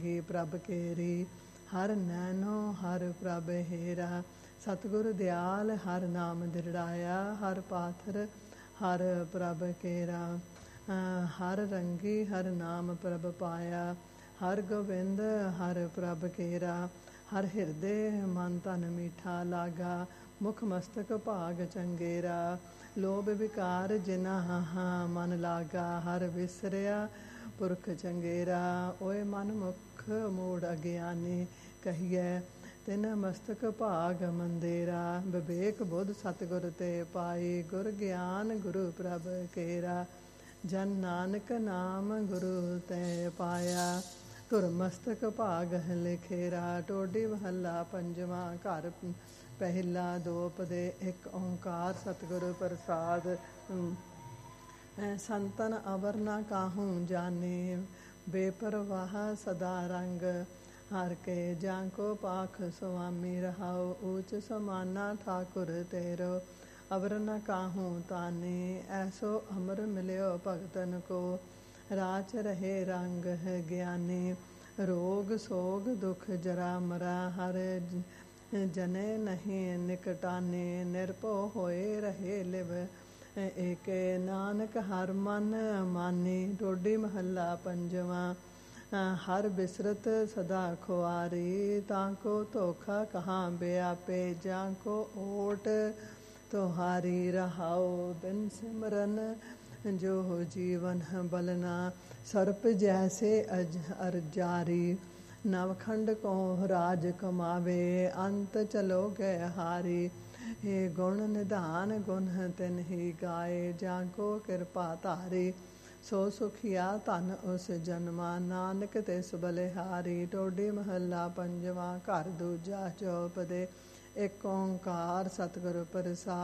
ਲਾਗੀ ਪ੍ਰਭ ਕੇਰੀ। ਹਰ ਨੈਣੋ ਹਰ ਪ੍ਰਭ ਹੇਰਾ। ਸਤਿਗੁਰ ਦਿਆਲ ਹਰ ਨਾਮ ਦਿਰੜਾਇਆ। ਹਰ ਪਾਥਰ ਹਰ ਪ੍ਰਭ ਕੇਰਾ। ਹਰ ਰੰਗੀ ਹਰ ਨਾਮ ਪ੍ਰਭ ਪਾਇਆ। ਹਰ ਗੋਬਿੰਦ ਹਰ ਪ੍ਰਭ ਕੇਰਾ। ਹਰ ਹਿਰਦੇ ਮਨ ਤਨ ਮੀਠਾ ਲਾਗਾ। ਮੁਖ ਮਸਤਕ ਭਾਗ ਚੰਗੇਰਾ। ਲੋਭ ਵਿਕਾਰ ਜਿਨਾ ਮਨ ਲਾਗਾ। ਹਰ ਵਿਸਰਿਆ ਪੁਰਖ ਚੰਗੇਰਾ। ਓਏ ਮਨ ਮੁਖ ਮੂੜ ਅਗਿਆਨੀ ਕਹੀਐ ਤਿਨ ਮਸਤਕ ਭਾਗ ਮੰਦੇਰਾ। ਵਿਵੇਕ ਬੁੱਧ ਸਤਿਗੁਰ ਤੇ ਪਾਈ। ਗੁਰ ਗਿਆਨ ਗੁਰੂ ਪ੍ਰਭ ਕੇਰਾ। ਜਨ ਨਾਨਕ ਨਾਮ ਗੁਰੂ ਤੇ ਪਾਇਆ। ਧੁਰ ਮਸਤਕ ਭਾਗ ਲਿਖੇਰਾ। ਟੋਡੀ ਮਹੱਲਾ ਪੰਜਵਾਂ। ਘਰ ਪਹਿਲਾ। ਦੋਪਦੇ ਇੱਕ ਓਂਕਾਰ ਸਤਿਗੁਰ ਪ੍ਰਸਾਦ। ਸੰਤਨ ਅਵਰ ਨਾ ਕਾਹੂ ਜਾਣੇ। ਬੇਪਰਵਾਹ ਸਦਾ ਰੰਗ ਹਰ ਕੇ। ਜਾਂ ਕੋ ਪਾਖ ਸੁਆਮੀ ਰਹਾਉ। ਊਚ ਸਮਾਨਾ ਠਾਕੁਰ ਤੇਰੋ। ਅਵਰ ਨ ਕਾਹੂ ਤਾਨੇ। ਐਸੋ ਅਮਰ ਮਿਲਿਓ ਭਗਤਨ ਕੋ। ਰਾਚ ਰਹੇ ਰੰਗ ਹੈ ਗਿਆਨੀ। ਰੋਗ ਸੋਗ ਦੁਖ ਜਰਾ ਮਰਾ। ਹਰ ਜਨੇ ਨਹੀਂ ਨਿਕਟਾਨੇ। ਨਿਰਭਉ ਹੋਏ ਰਹੇ ਲਿਵ ਏਕੇ। ਨਾਨਕ ਹਰ ਮਨ ਮਾਨੀ। ਟੋਡੀ ਮਹੱਲਾ ਪੰਜਵਾਂ। ਹਰ ਬਿਸਰਤ ਸਦਾ ਖੁਆਰੀ। ਤਾਂ ਕੋ ਧੋਖਾ ਕਹਾਂ ਬਿਆਪੇ। ਜਾਂ ਕੋ ਓਟ ਤੁਹਾਰੀ ਰਹਾਉ। ਬਿਨ ਸਿਮਰਨ ਜੋ ਜੀਵਨ ਬਲਨਾ। ਸਰਪ ਜੈਸੇ ਅਰਜਾਰੀ। ਨਵਖੰਡ ਕੋ ਰਾਜ ਕਮਾਵੇ। ਅੰਤ ਚਲੋ ਗਏ ਹਾਰੀ। ਇਹ ਗੁਣ ਨਿਧਾਨ ਗੁਣ ਤਿਨ ਹੀ ਗਾਏ। ਜਾਂ ਕੋ ਕਿਰਪਾ ਧਾਰੀ। ਸੋ ਸੁਖੀਆ ਧਨ ਉਸ ਜਨਮਾ। ਨਾਨਕ ਤਿਸ ਬਲਿਹਾਰੀ। ਟੋਡੀ ਮਹੱਲਾ ਪੰਜਵਾਂ। ਘਰ ਦੂਜਾ। ਚੌਪਦੇ ਇੱਕ ਓਂਕਾਰ ਸਤਿਗੁਰ ਪ੍ਰਸਾਦ।